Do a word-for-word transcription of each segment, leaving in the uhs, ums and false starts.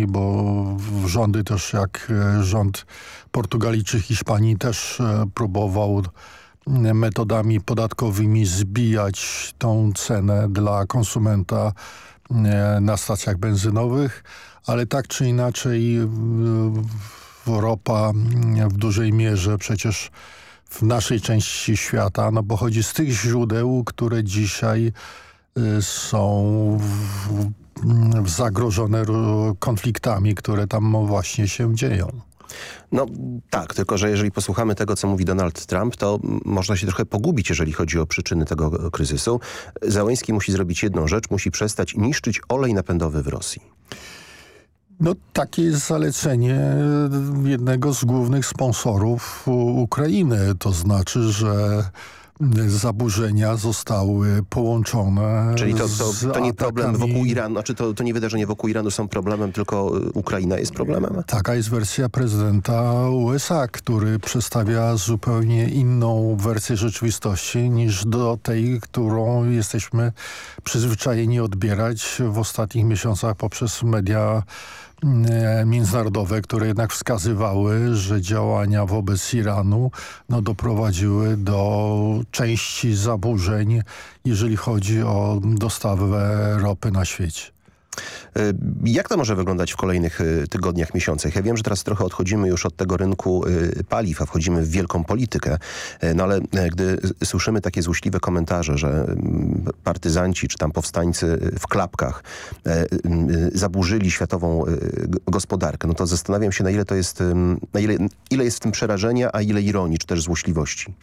Hiszpanii, bo rządy też jak rząd Portugalii czy Hiszpanii też próbował metodami podatkowymi zbijać tą cenę dla konsumenta na stacjach benzynowych, ale tak czy inaczej Europa w dużej mierze przecież w naszej części świata no pochodzi z tych źródeł, które dzisiaj są w, w zagrożone konfliktami, które tam właśnie się dzieją. No tak, tylko że jeżeli posłuchamy tego, co mówi Donald Trump, to można się trochę pogubić, jeżeli chodzi o przyczyny tego kryzysu. Zełenski musi zrobić jedną rzecz, musi przestać niszczyć olej napędowy w Rosji. No takie jest zalecenie jednego z głównych sponsorów Ukrainy. To znaczy, że zaburzenia zostały połączone. Czyli to, to, to nie z problem atakami. wokół Iranu, znaczy to, to nie wydarzenia wokół Iranu są problemem, tylko Ukraina jest problemem? Taka jest wersja prezydenta U S A, który przedstawia zupełnie inną wersję rzeczywistości niż do tej, którą jesteśmy przyzwyczajeni odbierać w ostatnich miesiącach poprzez media międzynarodowe, które jednak wskazywały, że działania wobec Iranu no, doprowadziły do części zaburzeń, jeżeli chodzi o dostawę ropy na świecie. Jak to może wyglądać w kolejnych tygodniach, miesiącach? Ja wiem, że teraz trochę odchodzimy już od tego rynku paliw, a wchodzimy w wielką politykę. No ale gdy słyszymy takie złośliwe komentarze, że partyzanci czy tam powstańcy w klapkach zaburzyli światową gospodarkę, no to zastanawiam się, na ile to jest, na ile, ile jest w tym przerażenia, a ile ironii, czy też złośliwości.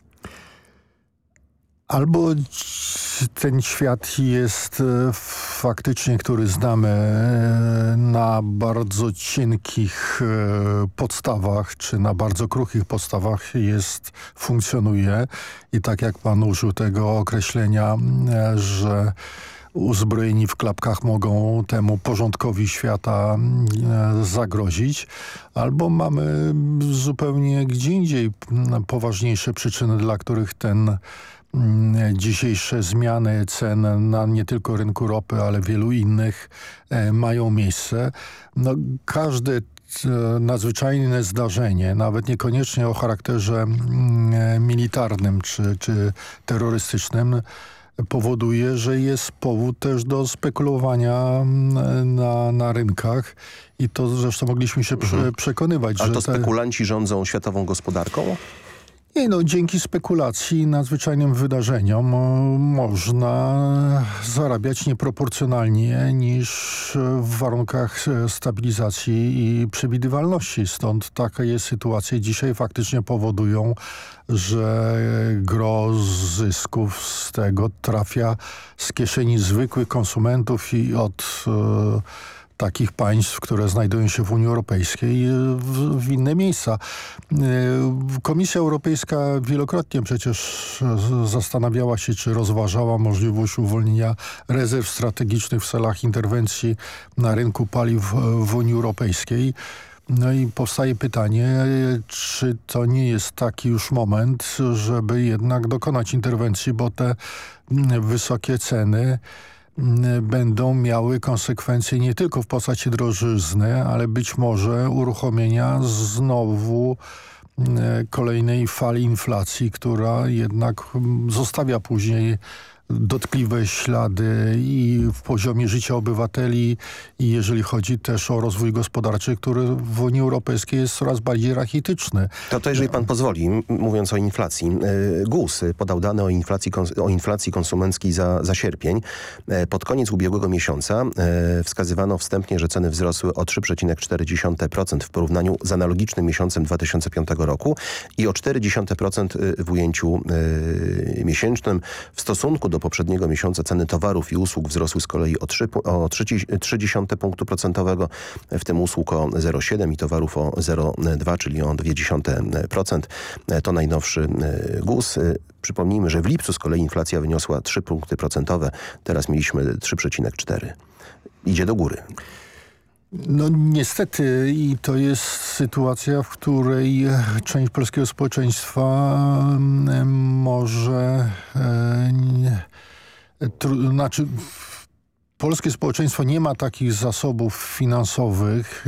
Albo ten świat jest faktycznie, który znamy, na bardzo cienkich podstawach, czy na bardzo kruchych podstawach jest, funkcjonuje. I tak jak pan użył tego określenia, że uzbrojeni w klapkach mogą temu porządkowi świata zagrozić, albo mamy zupełnie gdzie indziej poważniejsze przyczyny, dla których ten dzisiejsze zmiany cen na nie tylko rynku ropy, ale wielu innych e, mają miejsce. No, każde e, nadzwyczajne zdarzenie, nawet niekoniecznie o charakterze e, militarnym czy, czy terrorystycznym, powoduje, że jest powód też do spekulowania na, na rynkach i to zresztą mogliśmy się mhm. prze, przekonywać. A że to te... spekulanci rządzą światową gospodarką? Nie, no, dzięki spekulacji, nadzwyczajnym wydarzeniom można zarabiać nieproporcjonalnie niż w warunkach stabilizacji i przewidywalności. Stąd taka jest sytuacja. Dzisiaj faktycznie powodują, że gro zysków z tego trafia z kieszeni zwykłych konsumentów i od e, takich państw, które znajdują się w Unii Europejskiej, w, w inne miejsca. Komisja Europejska wielokrotnie przecież zastanawiała się, czy rozważała możliwość uwolnienia rezerw strategicznych w celach interwencji na rynku paliw w Unii Europejskiej. No i powstaje pytanie, czy to nie jest taki już moment, żeby jednak dokonać interwencji, bo te wysokie ceny będą miały konsekwencje nie tylko w postaci drożyzny, ale być może uruchomienia znowu kolejnej fali inflacji, która jednak zostawia później dotkliwe ślady i w poziomie życia obywateli i jeżeli chodzi też o rozwój gospodarczy, który w Unii Europejskiej jest coraz bardziej rachityczny. To, to jeżeli pan pozwoli, mówiąc o inflacji. G U S podał dane o inflacji, o inflacji konsumenckiej za, za sierpień. Pod koniec ubiegłego miesiąca wskazywano wstępnie, że ceny wzrosły o trzy przecinek cztery procent w porównaniu z analogicznym miesiącem dwa tysiące piątego roku i o cztery przecinek pięć procent w ujęciu miesięcznym. W stosunku do poprzedniego miesiąca ceny towarów i usług wzrosły z kolei o trzy przecinek trzy punktu procentowego, w tym usług o zero przecinek siedem i towarów o zero przecinek dwa, czyli o zero przecinek dwa procent. To najnowszy G U S. Przypomnijmy, że w lipcu z kolei inflacja wyniosła trzy punkty procentowe. Teraz mieliśmy trzy przecinek cztery. Idzie do góry. No niestety i to jest sytuacja, w której część polskiego społeczeństwa może, e, tru, znaczy polskie społeczeństwo nie ma takich zasobów finansowych,